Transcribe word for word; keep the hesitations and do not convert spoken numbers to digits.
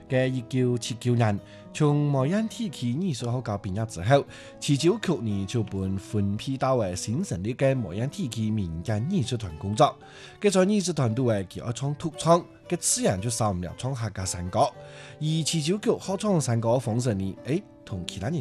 嘅一九七九年，從模樣體系藝術學校畢業之後，持九九年就本分批到為新成立嘅模樣體系民間藝術團工作。佢在藝術團隊嘅佢愛創獨創，嘅自然就少唔了創客家山歌。而持九九學創山歌風神呢，誒同其他人